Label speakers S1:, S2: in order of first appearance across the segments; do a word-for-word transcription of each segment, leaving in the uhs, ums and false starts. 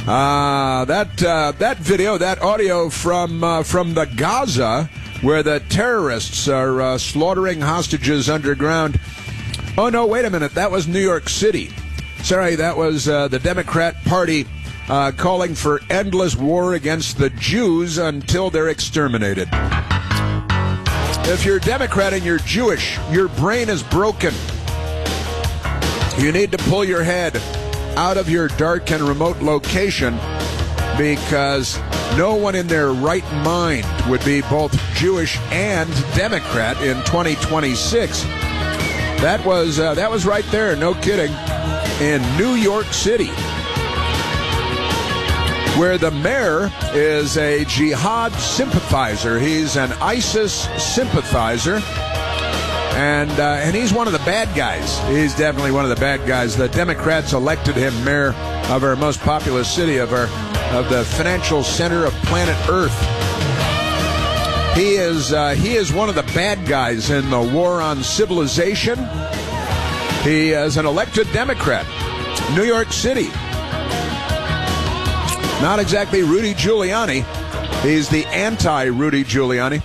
S1: Uh, that uh, that video, that audio from uh, from the Gaza, where the terrorists are uh, slaughtering hostages underground. Oh, no, wait a minute. That was New York City. Sorry, that was uh, the Democrat Party uh, calling for endless war against the Jews until they're exterminated. If you're Democrat and you're Jewish, your brain is broken. You need to pull your head out of your dark and remote location, because no one in their right mind would be both Jewish and Democrat in twenty twenty-six. That was uh, that was right there, no kidding, in New York City, where the mayor is a jihad sympathizer. He's an ISIS sympathizer. And uh, and he's one of the bad guys. He's definitely one of the bad guys. The Democrats elected him mayor of our most populous city, of our of the financial center of planet Earth. He is uh, he is one of the bad guys in the war on civilization. He is an elected Democrat. New York City. Not exactly Rudy Giuliani. He's the anti-Rudy Giuliani.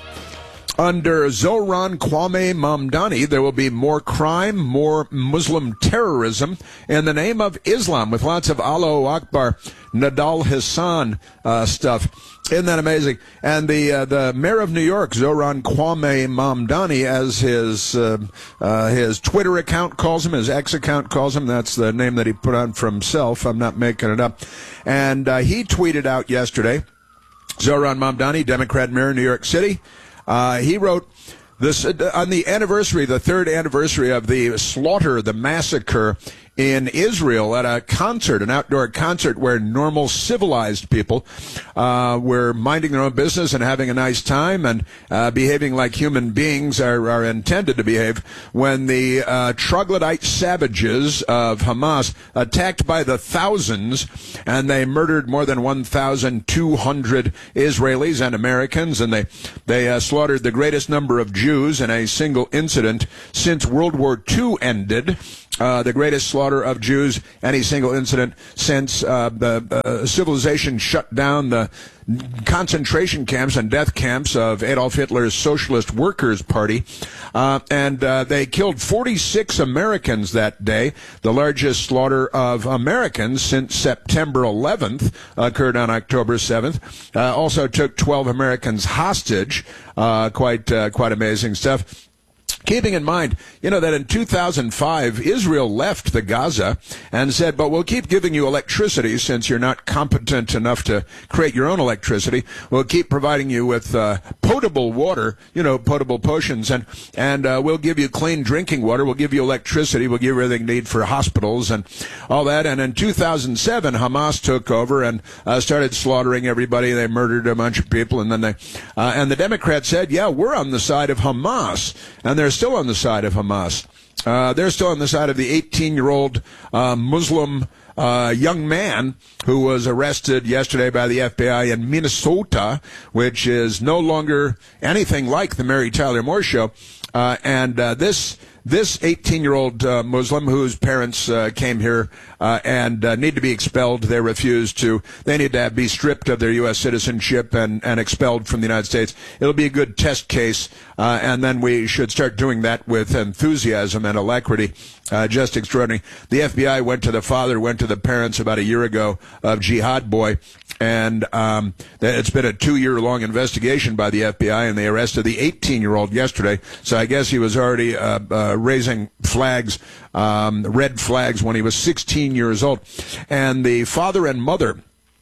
S1: Under Zohran Kwame Mamdani, there will be more crime, more Muslim terrorism in the name of Islam, with lots of Allahu Akbar, Nadal Hassan uh, stuff. Isn't that amazing? And the uh, the mayor of New York, Zohran Kwame Mamdani, as his uh, uh, his Twitter account calls him, his X account calls him. That's the name that he put on for himself. I'm not making it up. And uh, he tweeted out yesterday, Zohran Mamdani, Democrat mayor of New York City. Uh, he wrote this uh, on the anniversary, the third anniversary of the slaughter, the massacre in Israel, at a concert, an outdoor concert where normal civilized people uh, were minding their own business and having a nice time and uh, behaving like human beings are, are intended to behave, when the uh, troglodyte savages of Hamas attacked by the thousands, and they murdered more than one thousand two hundred Israelis and Americans, and they, they uh, slaughtered the greatest number of Jews in a single incident since World War Two ended. Uh, the greatest slaughter of Jews, any single incident since uh, the uh, civilization shut down the concentration camps and death camps of Adolf Hitler's Socialist Workers' Party. Uh, and uh, they killed forty-six Americans that day. The largest slaughter of Americans since September eleventh occurred on October seventh. Uh, also took twelve Americans hostage. Uh, quite, uh, quite amazing stuff. Keeping in mind, you know, that in two thousand five, Israel left the Gaza and said, but we'll keep giving you electricity since you're not competent enough to create your own electricity. We'll keep providing you with uh, potable water, you know, potable potions, and, and uh, we'll give you clean drinking water. We'll give you electricity. We'll give you everything you need for hospitals and all that. And in two thousand seven, Hamas took over and uh, started slaughtering everybody. They murdered a bunch of people. And then they, uh, and the Democrats said, yeah, we're on the side of Hamas. And they're still on the side of Hamas. Uh, they're still on the side of the eighteen-year-old uh, Muslim uh, young man who was arrested yesterday by the F B I in Minnesota, which is no longer anything like the Mary Tyler Moore Show. Uh, and uh, this this eighteen-year-old uh, Muslim whose parents uh, came here uh, and uh, need to be expelled, they refuse to. They need to have, be stripped of their U S citizenship and, and expelled from the United States. It'll be a good test case, uh, and then we should start doing that with enthusiasm and alacrity. Uh, just extraordinary. The F B I went to the father, went to the parents about a year ago of Jihad Boy, and um, it's been a two-year-long investigation by the F B I, and they arrested the eighteen-year-old yesterday. So I guess he was already uh, uh, raising flags, um, red flags, when he was sixteen years old. And the father and mother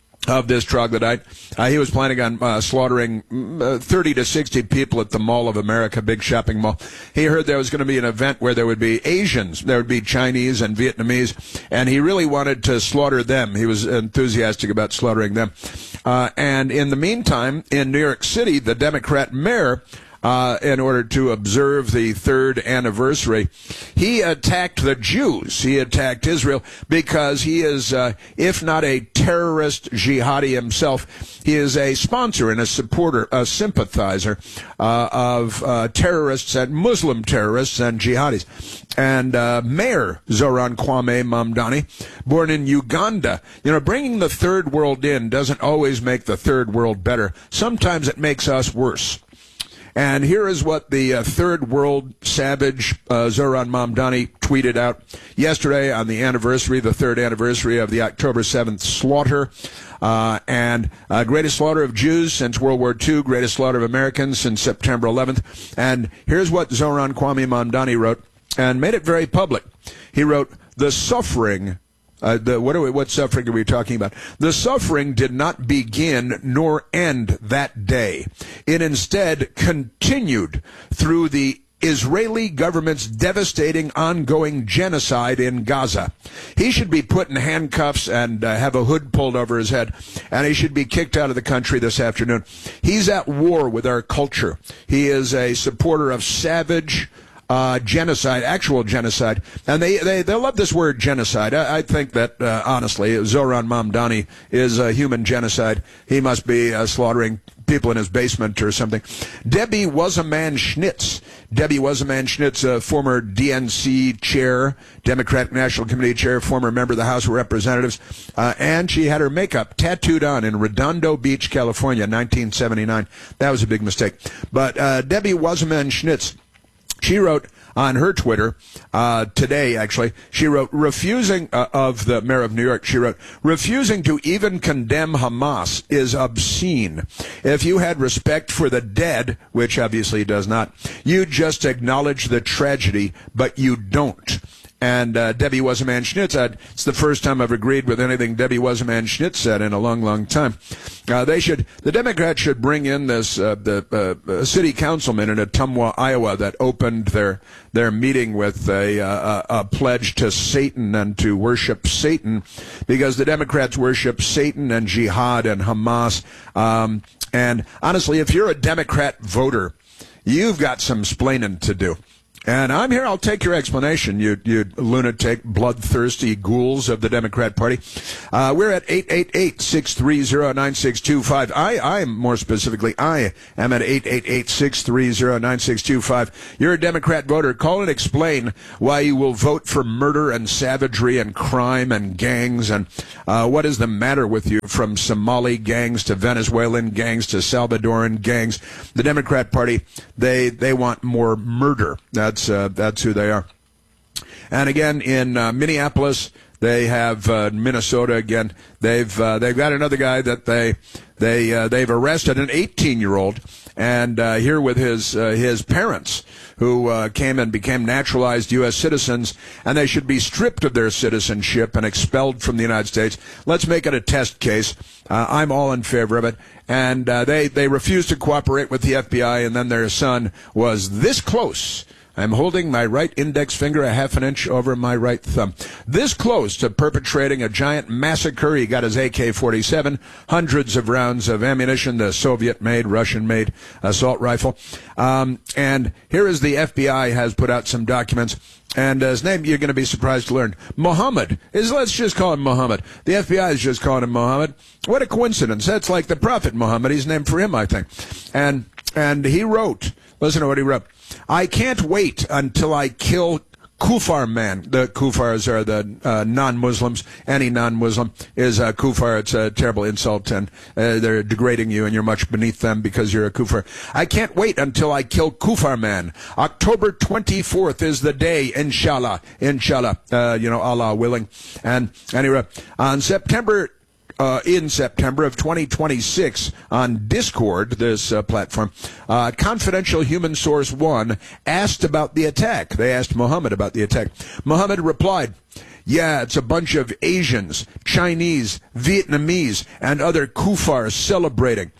S1: of this troglodyte, uh, he was planning on uh, slaughtering uh, thirty to sixty people at the Mall of America, big shopping mall. He heard there was going to be an event where there would be Asians, there would be Chinese and Vietnamese, and he really wanted to slaughter them. He was enthusiastic about slaughtering them. Uh, and in the meantime, in New York City, the Democrat mayor uh, in order to observe the third anniversary. He attacked the Jews. He attacked Israel because he is, uh, if not a terrorist jihadi himself, he is a sponsor and a supporter, a sympathizer uh, of uh, terrorists and Muslim terrorists and jihadis. And uh, Mayor Zoran Kwame Mamdani, born in Uganda. You know, bringing the third world in doesn't always make the third world better. Sometimes it makes us worse. And here is what the uh, third world savage uh, Zoran Mamdani tweeted out yesterday on the anniversary, the third anniversary of the October seventh slaughter. Uh, and uh, greatest slaughter of Jews since World War Two, greatest slaughter of Americans since September eleventh. And here's what Zoran Kwame Mamdani wrote, and made it very public. He wrote, the suffering, uh, the, what, are we, what suffering are we talking about? The suffering did not begin nor end that day. It instead continued through the Israeli government's devastating ongoing genocide in Gaza. He should be put in handcuffs and uh, have a hood pulled over his head, and he should be kicked out of the country this afternoon. He's at war with our culture. He is a supporter of savage Uh, genocide, actual genocide. And they, they, they love this word genocide. I, I think that, uh, honestly, Zoran Mamdani is a human genocide. He must be uh, slaughtering people in his basement or something. Debbie Was-A-Man Schnitz. Debbie Was-A-Man Schnitz, a former D N C chair, Democratic National Committee chair, former member of the House of Representatives. Uh, and she had her makeup tattooed on in Redondo Beach, California, nineteen seventy-nine. That was a big mistake. But uh, Debbie Was-A-Man Schnitz, she wrote on her Twitter uh, today, actually, she wrote, refusing, uh, of the mayor of New York, she wrote, refusing to even condemn Hamas is obscene. If you had respect for the dead, which obviously does not, you just acknowledge the tragedy, but you don't. And uh, Debbie Was-A-Man Schnitz said, it's the first time I've agreed with anything Debbie Was-A-Man Schnitz said in a long, long time. Uh, they should, the Democrats should bring in this, uh, the uh, city councilman in Ottumwa, Iowa, that opened their their meeting with a, uh, a pledge to Satan and to worship Satan, because the Democrats worship Satan and jihad and Hamas. Um, and honestly, if you're a Democrat voter, you've got some splaining to do. And I'm here. I'll take your explanation, you you lunatic, bloodthirsty ghouls of the Democrat Party. Uh, we're at eight eight eight, six three zero, nine six two five. I, I am more specifically, I am at eight eight eight, six three zero, nine six two five. You're a Democrat voter. Call and explain why you will vote for murder and savagery and crime and gangs, and uh, what is the matter with you, from Somali gangs to Venezuelan gangs to Salvadoran gangs. The Democrat Party, they, they want more murder. That's uh, that's who they are. And again, in uh, Minneapolis, they have uh, Minnesota again. They've uh, they've got another guy that they they uh, they've arrested, an eighteen-year-old, and uh, here with his uh, his parents, who uh, came and became naturalized U S citizens, and they should be stripped of their citizenship and expelled from the United States. Let's make it a test case. Uh, I'm all in favor of it. And uh, they they refused to cooperate with the F B I, and then their son was this close. I'm holding my right index finger a half an inch over my right thumb. This close to perpetrating a giant massacre. He got his A K forty-seven, hundreds of rounds of ammunition, the Soviet-made, Russian-made assault rifle. Um, and here is the F B I has put out some documents. And uh, his name, you're going to be surprised to learn, Mohammed. Is, let's just call him Mohammed. The F B I is just calling him Mohammed. What a coincidence. That's like the Prophet Muhammad. He's named for him, I think. And and he wrote, listen to what he wrote. I can't wait until I kill Kufar man. The Kufars are the uh, non-Muslims. Any non-Muslim is a Kufar. It's a terrible insult, and uh, they're degrading you, and you're much beneath them because you're a Kufar. I can't wait until I kill Kufar man. October twenty-fourth is the day, inshallah. Inshallah, uh, you know, Allah willing. And anyway, on September Uh, in September of twenty twenty-six, on Discord, this uh, platform, uh, Confidential Human Source One asked about the attack. They asked Mohammed about the attack. Mohammed replied, yeah, it's a bunch of Asians, Chinese, Vietnamese, and other Kufars celebrating.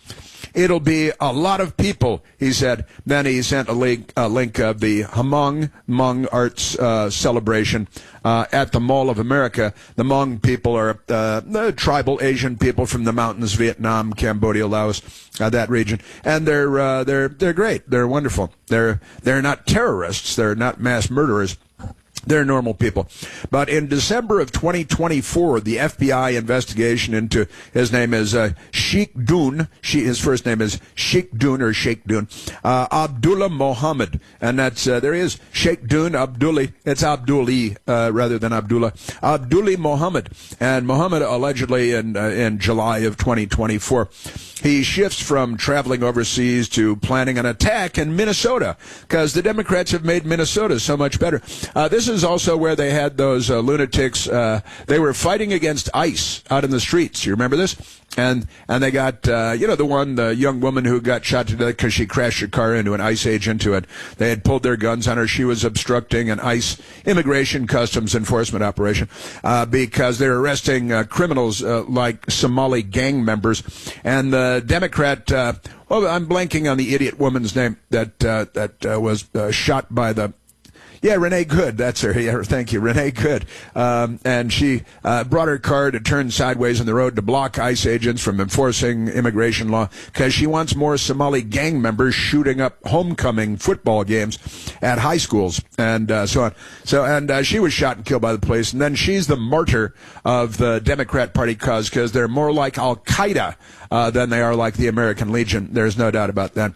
S1: It'll be a lot of people, he said. Then he sent a link, a link of the Hmong Hmong Arts uh, celebration uh, at the Mall of America. The Hmong people are uh, the tribal Asian people from the mountains, Vietnam, Cambodia, Laos, uh, that region, and they're uh, they're they're great. They're wonderful. They're they're not terrorists. They're not mass murderers. They're normal people. But in December of twenty twenty-four, the F B I investigation into, his name is uh, Sheikh Dun, she, his first name is Sheikh Dun or Sheikh Dun, uh, Abdullah Mohammed. And that's, uh, there he is, Sheikh Dun Abdullah, it's Abdulli uh, rather than Abdullah. Abdulli Mohammed. And Mohammed allegedly in, uh, in July of twenty twenty-four, he shifts from traveling overseas to planning an attack in Minnesota because the Democrats have made Minnesota so much better. Uh, this is also where they had those uh, lunatics. Uh, they were fighting against ICE out in the streets. You remember this? And and they got, uh, you know, the one, the young woman who got shot to death because she crashed her car into an ICE agent who had, they had pulled their guns on her. She was obstructing an ICE immigration customs enforcement operation uh, because they're arresting uh, criminals uh, like Somali gang members. And the Democrat, uh, well, I'm blanking on the idiot woman's name that, uh, that uh, was uh, shot by the, Yeah, Renee Good, that's her. Yeah, thank you, Renee Good. Um, and she uh, brought her car to turn sideways on the road to block ICE agents from enforcing immigration law because she wants more Somali gang members shooting up homecoming football games at high schools and uh, so on. So, and uh, she was shot and killed by the police. And then she's the martyr of the Democrat Party cause because they're more like Al-Qaeda uh, than they are like the American Legion. There's no doubt about that.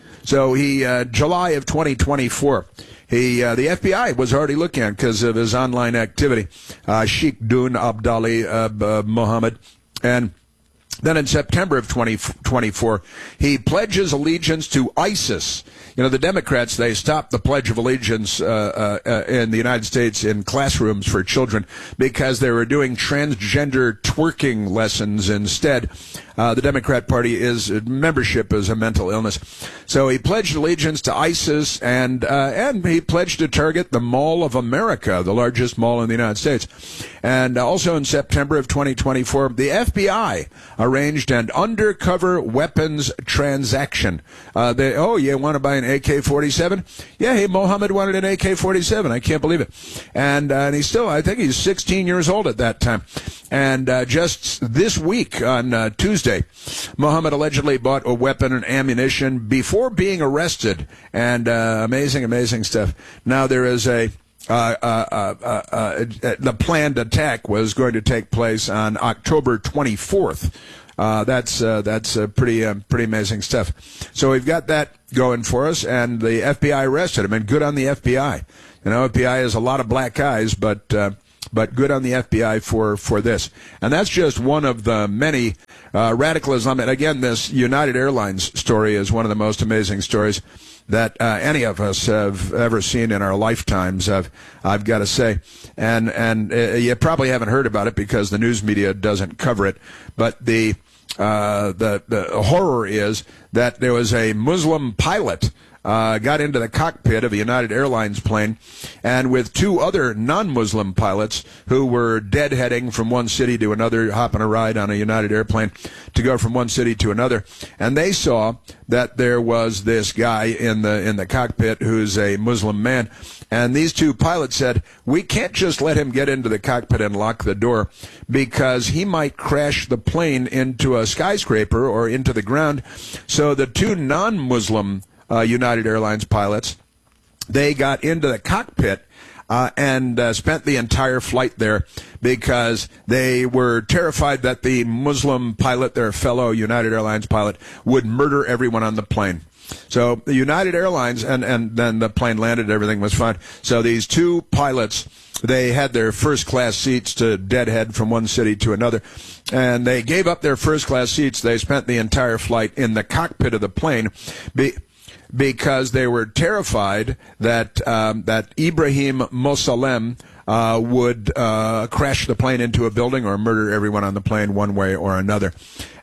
S1: So he, uh, July of twenty twenty-four, he, uh, the F B I was already looking at because of his online activity, uh, Sheikh Dun Abdali uh, uh, Mohammed. And then in September of twenty twenty-four, he pledges allegiance to ISIS. You know, the Democrats, they stopped the Pledge of Allegiance uh, uh, in the United States in classrooms for children because they were doing transgender twerking lessons instead. Uh, the Democrat Party is membership is a mental illness. So he pledged allegiance to ISIS, and uh, and he pledged to target the Mall of America, the largest mall in the United States. And also in September of twenty twenty-four, the F B I arranged an undercover weapons transaction. Uh, they, oh, you want to buy an A K forty-seven? Yeah, hey, Mohammed wanted an A K forty-seven. I can't believe it. And, uh, and he's still, I think he's sixteen years old at that time. And uh, just this week on uh, Tuesday, Mohammed allegedly bought a weapon and ammunition before being arrested. And uh, amazing, amazing stuff. Now there is a uh, uh, uh, uh, uh, the planned attack was going to take place on October twenty-fourth. Uh, that's uh, that's uh, pretty uh, pretty amazing stuff. So we've got that going for us, and the F B I arrested him. And good on the F B I. You know, F B I has a lot of black eyes, but. Uh, But good on the F B I for, for this. And that's just one of the many uh, radical Islamic. Again, this United Airlines story is one of the most amazing stories that uh, any of us have ever seen in our lifetimes, I've, I've got to say. And, and uh, you probably haven't heard about it because the news media doesn't cover it. But the, uh, the, the horror is that there was a Muslim pilot Uh, got into the cockpit of a United Airlines plane, and with two other non-Muslim pilots who were deadheading from one city to another, hopping a ride on a United airplane to go from one city to another, and they saw that there was this guy in the in the cockpit who's a Muslim man, and these two pilots said, we can't just let him get into the cockpit and lock the door because he might crash the plane into a skyscraper or into the ground. So the two non-Muslim Uh, United Airlines pilots, they got into the cockpit uh, and uh, spent the entire flight there because they were terrified that the Muslim pilot, their fellow United Airlines pilot, would murder everyone on the plane. So the United Airlines, and, and then the plane landed, everything was fine. So these two pilots, they had their first-class seats to deadhead from one city to another, and they gave up their first-class seats. They spent the entire flight in the cockpit of the plane. Be- because they were terrified that um, that Ibrahim Mosalem uh, would uh, crash the plane into a building or murder everyone on the plane one way or another.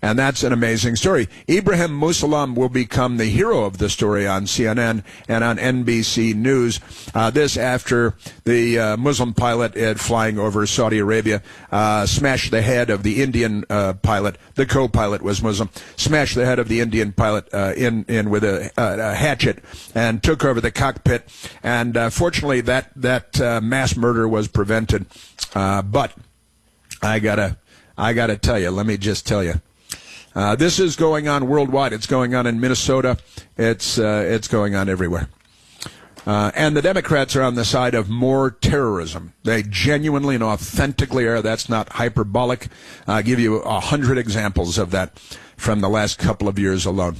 S1: And that's an amazing story. Ibrahim Musallam will become the hero of the story on C N N and on N B C News. Uh, this after the uh, Muslim pilot uh, flying over Saudi Arabia uh, smashed the head of the Indian uh, pilot. The co-pilot was Muslim. Smashed the head of the Indian pilot uh, in, in with a, a hatchet and took over the cockpit. And uh, fortunately, that, that uh, mass murder was prevented. Uh, but I gotta, I gotta tell you, let me just tell you. Uh, this is going on worldwide. It's going on in Minnesota. It's uh, it's going on everywhere. Uh, and the Democrats are on the side of more terrorism. They genuinely and authentically are. That's not hyperbolic. I'll give you a hundred examples of that from the last couple of years alone.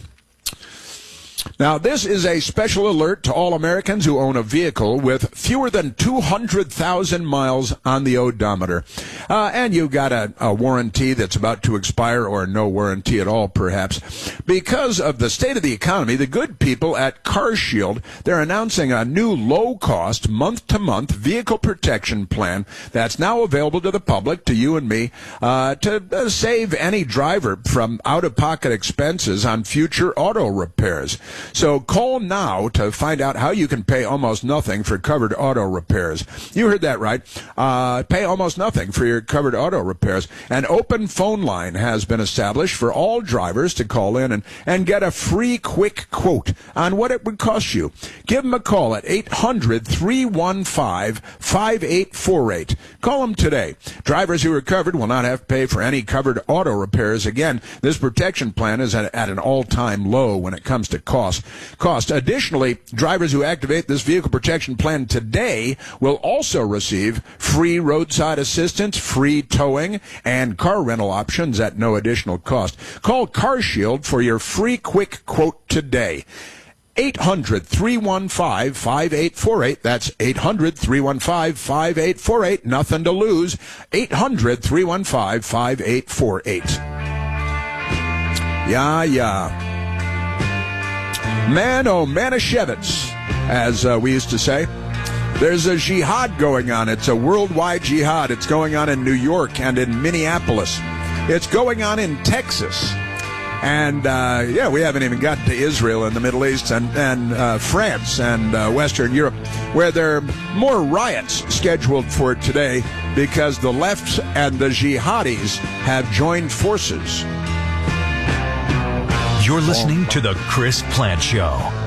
S1: Now, this is a special alert to all Americans who own a vehicle with fewer than two hundred thousand miles on the odometer. Uh, and you've got a, a warranty that's about to expire, or no warranty at all, perhaps. Because of the state of the economy, the good people at CarShield, they're announcing a new low-cost, month-to-month vehicle protection plan that's now available to the public, to you and me, uh, to uh, save any driver from out-of-pocket expenses on future auto repairs. So call now to find out how you can pay almost nothing for covered auto repairs. You heard that right. Uh, pay almost nothing for your covered auto repairs. An open phone line has been established for all drivers to call in and, and get a free quick quote on what it would cost you. Give them a call at eight hundred, three one five, five eight four eight. Call them today. Drivers who are covered will not have to pay for any covered auto repairs again. This protection plan is at, at an all-time low when it comes to cost. Cost. Additionally, drivers who activate this vehicle protection plan today will also receive free roadside assistance, free towing, and car rental options at no additional cost. Call CarShield for your free quick quote today. eight hundred, three one five, five eight four eight. That's eight hundred, three one five, five eight four eight. Nothing to lose. eight hundred, three one five, five eight four eight. Yeah, yeah. Man, oh, Manischewitz, as uh, we used to say. There's a jihad going on. It's a worldwide jihad. It's going on in New York and in Minneapolis. It's going on in Texas. And, uh, yeah, we haven't even gotten to Israel and the Middle East and, and uh, France and uh, Western Europe, where there are more riots scheduled for today because the left and the jihadis have joined forces.
S2: You're listening to The Chris Plante Show.